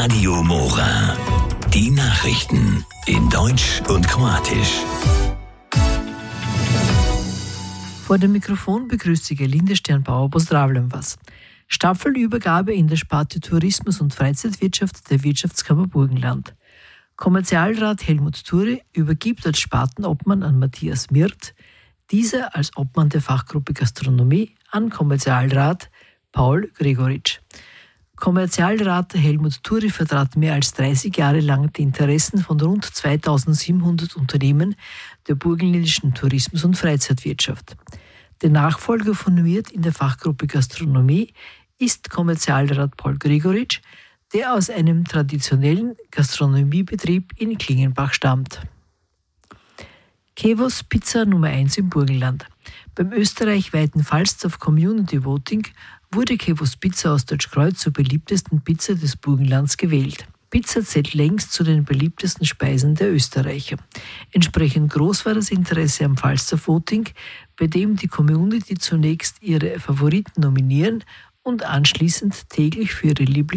Radio Mora. Die Nachrichten in Deutsch und Kroatisch. Vor dem Mikrofon begrüßt Sie Gerlinde Sternbauer. Pozdravljam vas. Staffelübergabe in der Sparte Tourismus und Freizeitwirtschaft der Wirtschaftskammer Burgenland. Kommerzialrat Helmut Thuri übergibt als Spartenobmann an Matthias Mirth, dieser als Obmann der Fachgruppe Gastronomie an Kommerzialrat Paul Gregoritsch. Kommerzialrat Helmut Thuri vertrat mehr als 30 Jahre lang die Interessen von rund 2700 Unternehmen der burgenländischen Tourismus- und Freizeitwirtschaft. Der Nachfolger von Mirth in der Fachgruppe Gastronomie ist Kommerzialrat Paul Gregoritsch, der aus einem traditionellen Gastronomiebetrieb in Klingenbach stammt. Kevos Pizza Nummer 1 im Burgenland. Beim österreichweiten Falstaff Community Voting wurde Kevos Pizza aus Deutschkreuz zur beliebtesten Pizza des Burgenlands gewählt. Pizza zählt längst zu den beliebtesten Speisen der Österreicher. Entsprechend groß war das Interesse am Falstaff Voting, bei dem die Community zunächst ihre Favoriten nominieren und anschließend täglich für ihre